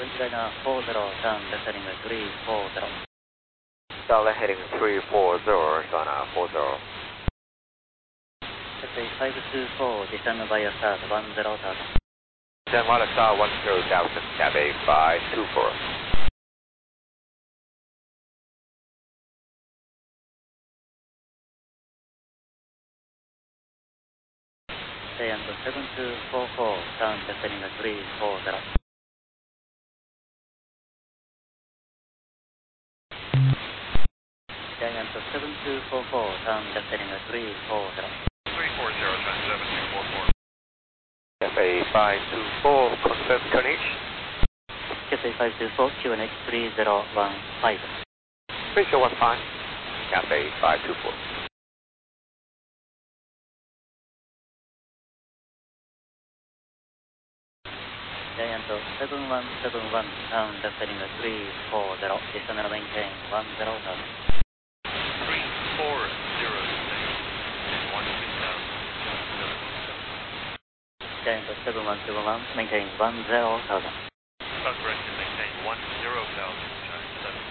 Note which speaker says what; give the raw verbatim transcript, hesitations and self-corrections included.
Speaker 1: China four zero, down, left heading three four zero.
Speaker 2: Down left heading three four zero, China four zero.
Speaker 1: Cathay five two four, descend via start one zero thousand.
Speaker 2: Descend via start one zero thousand, Cathay five two four.
Speaker 1: Giant seven two four four, down, left heading three four zero. Giant seven two four four, down, left heading three four zero.
Speaker 3: three four zero, turn seven two four four.
Speaker 2: Cathay five two four, confirm Q N H.
Speaker 1: Cathay five two four, Q N H three zero one five.
Speaker 2: three zero one five, Cathay five two four.
Speaker 1: Giant seven one seven one, down, left heading three four zero, descend and maintain one zero thousand.
Speaker 3: three four zero six, one two thousand.
Speaker 1: Giant seven one seven one, maintain one zero thousand.
Speaker 3: South correction, maintain one zero thousand, China seven.